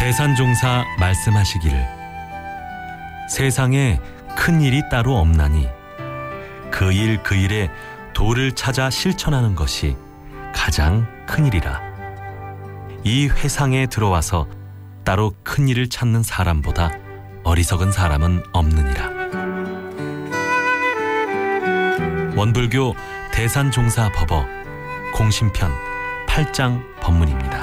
대산종사 말씀하시기를 세상에 큰 일이 따로 없나니 그 일 그 일에 도를 찾아 실천하는 것이 가장 큰 일이라. 이 회상에 들어와서 따로 큰 일을 찾는 사람보다 어리석은 사람은 없느니라. 원불교 대산종사 법어 공심편 8장 법문입니다.